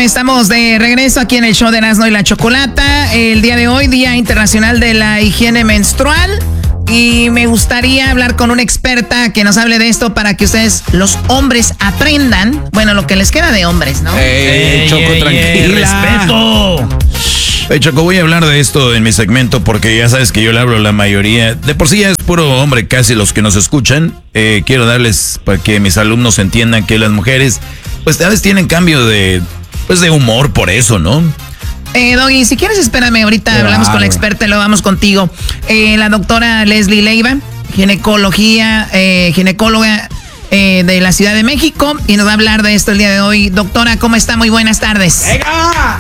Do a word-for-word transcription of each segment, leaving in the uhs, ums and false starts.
estamos de regreso aquí en el show de Erasmo y la Chocolata. El día de hoy, Día Internacional de la Higiene Menstrual. Y me gustaría hablar con una experta que nos hable de esto para que ustedes, los hombres, aprendan. Bueno, lo que les queda de hombres, ¿no? ¡Ey, Choco, ey, tranquila! Ey, ¡Respeto! Hey, Choco, voy a hablar de esto en mi segmento porque ya sabes que yo le hablo a la mayoría. De por sí ya es puro hombre casi los que nos escuchan. Eh, quiero darles para que mis alumnos entiendan que las mujeres, pues a veces tienen cambio de, pues, de humor por eso, ¿no? Eh, Doggy, si quieres, espérame, ahorita claro. hablamos con la experta y luego vamos contigo. Eh, la doctora Leslie Leiva, ginecología, eh, ginecóloga eh, de la Ciudad de México, y nos va a hablar de esto el día de hoy. Doctora, ¿cómo está? Muy buenas tardes. ¡Venga!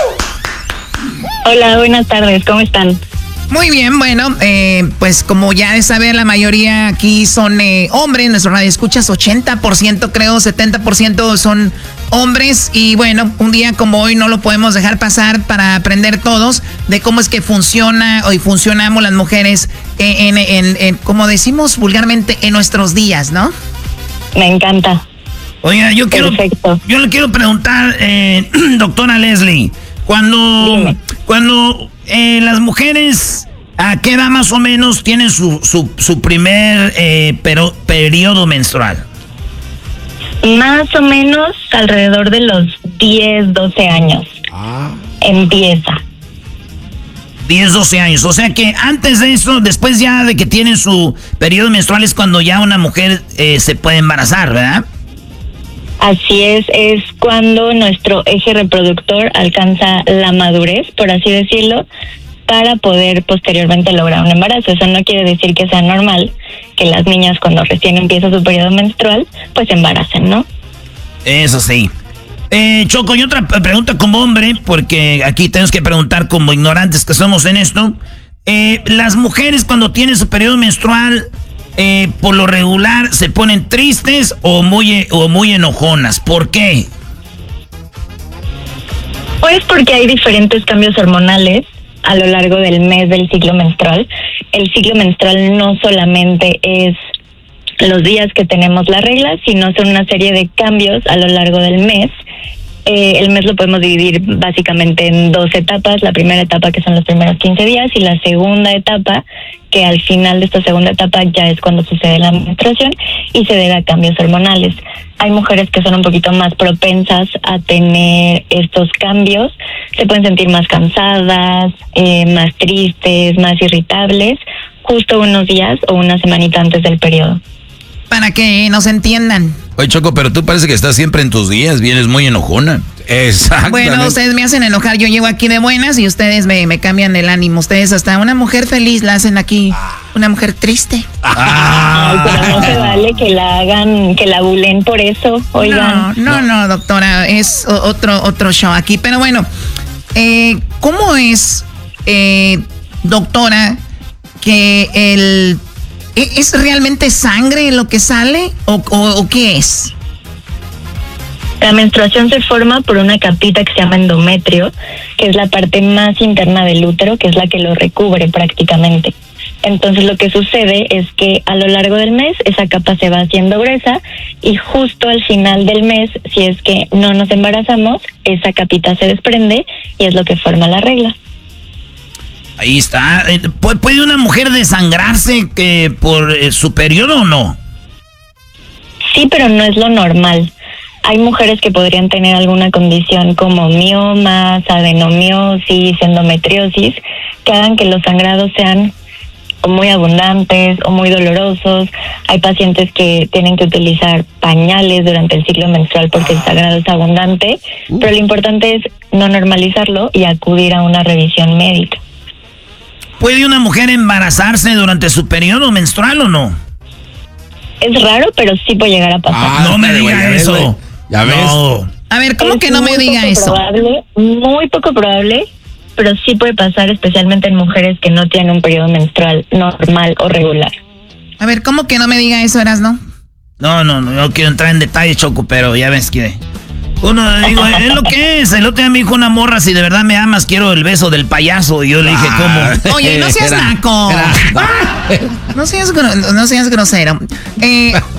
Hola, buenas tardes, ¿cómo están? Muy bien, bueno, eh, pues como ya de saber, la mayoría aquí son eh, hombres, nuestro radio escuchas ochenta por ciento creo, setenta por ciento son hombres, y bueno, un día como hoy no lo podemos dejar pasar para aprender todos de cómo es que funciona hoy funcionamos las mujeres en, en, en, en como decimos vulgarmente, en nuestros días, ¿no? Me encanta. Oiga, yo quiero, Perfecto. yo le quiero preguntar, eh, doctora Leslie, cuando, Dime. cuando eh, las mujeres, ¿a qué edad más o menos tienen su, su, su primer eh, pero, periodo menstrual? Más o menos alrededor de los diez, doce años. Ah. Empieza. diez, doce años. O sea que antes de eso, después ya de que tienen su periodo menstrual, es cuando ya una mujer eh, se puede embarazar, ¿verdad? Así es, es cuando nuestro eje reproductor alcanza la madurez, por así decirlo, para poder posteriormente lograr un embarazo. Eso no quiere decir que sea normal que las niñas cuando recién empieza su periodo menstrual, pues se embaracen, ¿no? Eso sí. Eh, Choco, y otra pregunta como hombre, porque aquí tenemos que preguntar como ignorantes que somos en esto. Eh, las mujeres cuando tienen su periodo menstrual, eh, por lo regular, ¿se ponen tristes o muy, o muy enojonas? ¿Por qué? Pues porque hay diferentes cambios hormonales a lo largo del mes del ciclo menstrual. El ciclo menstrual no solamente es los días que tenemos la regla, sino son una serie de cambios a lo largo del mes. Eh, el mes lo podemos dividir básicamente en dos etapas. La primera etapa, que son los primeros quince días, y la segunda etapa, que al final de esta segunda etapa ya es cuando sucede la menstruación y se debe a cambios hormonales. Hay mujeres que son un poquito más propensas a tener estos cambios, se pueden sentir más cansadas, eh, más tristes, más irritables, justo unos días o una semanita antes del periodo. Para que nos entiendan. Oye, Choco, pero tú parece que estás siempre en tus días, vienes muy enojona. Exactamente. Bueno, ustedes me hacen enojar, yo llego aquí de buenas y ustedes me, me cambian el ánimo. Ustedes hasta una mujer feliz la hacen aquí una mujer triste. Ah. Ay, pero no se vale que la hagan, que la bulen por eso, oigan. No, no, no, doctora, es otro, otro show aquí. Pero bueno, eh, ¿cómo es, eh, doctora, que el... ¿es realmente sangre lo que sale o, o, o qué es? La menstruación se forma por una capita que se llama endometrio, que es la parte más interna del útero, que es la que lo recubre prácticamente. Entonces lo que sucede es que a lo largo del mes esa capa se va haciendo gruesa y justo al final del mes, si es que no nos embarazamos, esa capita se desprende y es lo que forma la regla. Ahí está. ¿Puede una mujer desangrarse que por eh, su periodo o no? Sí, pero no es lo normal. Hay mujeres que podrían tener alguna condición como miomas, adenomiosis, endometriosis, que hagan que los sangrados sean o muy abundantes o muy dolorosos. Hay pacientes que tienen que utilizar pañales durante el ciclo menstrual porque el sangrado es abundante, uh. pero lo importante es no normalizarlo y acudir a una revisión médica. ¿Puede una mujer embarazarse durante su periodo menstrual o no? Es raro, pero sí puede llegar a pasar. Ah, no me diga güey, eso. güey. Ya ves. No. A ver, ¿cómo es que no me diga eso? Probable, muy poco probable, pero sí puede pasar, especialmente en mujeres que no tienen un periodo menstrual normal o regular. A ver, ¿cómo que no me diga eso, Erasno? No, no, no, no quiero entrar en detalle, Choco, pero ya ves que... Uno, digo, es lo que es. El otro día me dijo una morra, si de verdad me amas, quiero el beso del payaso. Y yo le dije, ¿cómo? Oye, no seas naco. No seas, no seas grosero. Eh,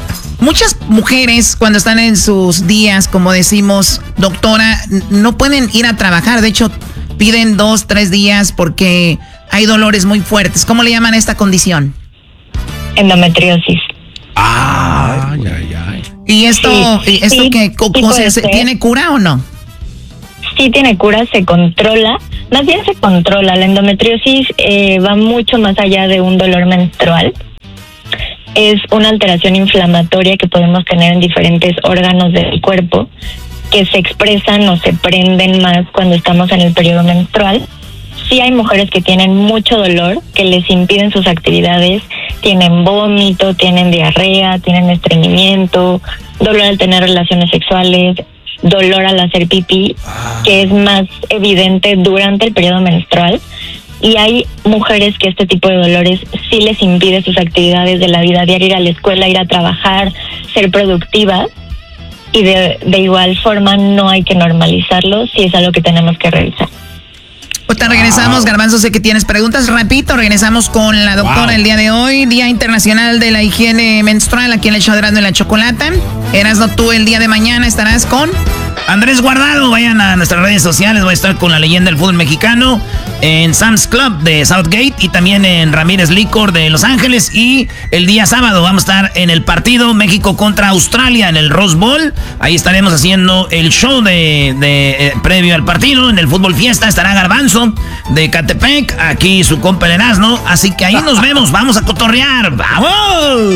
muchas mujeres cuando están en sus días, como decimos, doctora, no pueden ir a trabajar. De hecho, piden dos, tres días porque hay dolores muy fuertes. ¿Cómo le llaman a esta condición? Endometriosis. Ay, ay, ay. ¿Y esto, sí, esto sí, que sí o sea, se, tiene cura o no? Sí tiene cura, se controla. Más bien se controla. La endometriosis eh, va mucho más allá de un dolor menstrual. Es una alteración inflamatoria que podemos tener en diferentes órganos del cuerpo que se expresan o se prenden más cuando estamos en el periodo menstrual. Sí hay mujeres que tienen mucho dolor, que les impiden sus actividades, tienen vómito, tienen diarrea, tienen estreñimiento, dolor al tener relaciones sexuales, dolor al hacer pipí, que es más evidente durante el periodo menstrual. Y hay mujeres que este tipo de dolores sí les impide sus actividades de la vida diaria, ir a la escuela, ir a trabajar, ser productivas. Y de, de igual forma no hay que normalizarlo, si es algo que tenemos que revisar. Ahorita regresamos, Garbanzo, sé que tienes preguntas. Repito, regresamos con la doctora wow. el día de hoy, Día Internacional de la Higiene Menstrual, aquí en el show de Erasmo y la Chocolata. Erasmo, tú el día de mañana estarás con... Andrés Guardado. Vayan a nuestras redes sociales, voy a estar con la leyenda del fútbol mexicano en Sam's Club de Southgate y también en Ramírez Licor de Los Ángeles. Y el día sábado vamos a estar en el partido México contra Australia en el Rose Bowl. Ahí estaremos haciendo el show de, de eh, previo al partido. En el Fútbol Fiesta estará Garbanzo de Catepec, aquí su compa el Erasmo. Así que ahí nos vemos, vamos a cotorrear. ¡Vamos!